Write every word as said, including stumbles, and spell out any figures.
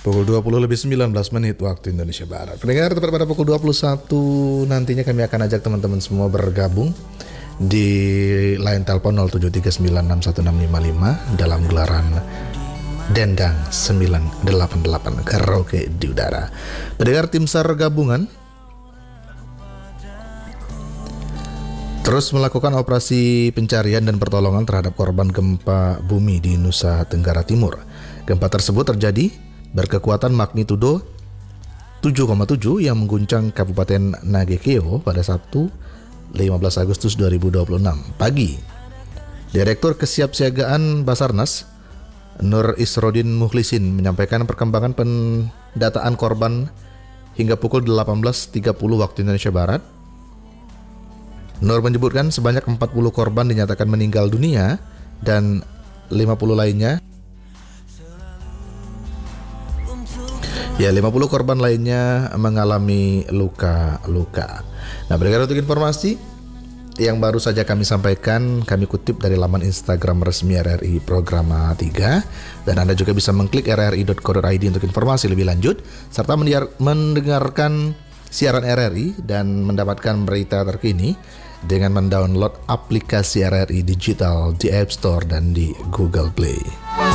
Pukul dua puluh lebih sembilan belas menit waktu Indonesia Barat. Pendengar, tepat pada pukul dua puluh satu nantinya kami akan ajak teman-teman semua bergabung di line telepon nol tujuh tiga sembilan enam satu enam lima lima dalam gelaran Dendang sembilan delapan delapan Karaoke di Udara. Pendengar, tim SAR gabungan terus melakukan operasi pencarian dan pertolongan terhadap korban gempa bumi di Nusa Tenggara Timur. Gempa tersebut terjadi berkekuatan magnitudo tujuh koma tujuh yang mengguncang Kabupaten Nagekeo pada Sabtu lima belas Agustus dua ribu dua puluh enam pagi. Direktur Kesiapsiagaan Basarnas Nur Isrodin Mukhlisin menyampaikan perkembangan pendataan korban hingga pukul delapan belas tiga puluh waktu Indonesia Barat. Nur menyebutkan sebanyak empat puluh korban dinyatakan meninggal dunia dan lima puluh lainnya Ya, lima puluh korban lainnya mengalami luka-luka. Nah, berdasarkan untuk informasi yang baru saja kami sampaikan, kami kutip dari laman Instagram resmi R R I Programa tiga, dan Anda juga bisa mengklik r r i dot co dot i d untuk informasi lebih lanjut serta mendengarkan siaran R R I dan mendapatkan berita terkini dengan mendownload aplikasi R R I Digital di App Store dan di Google Play.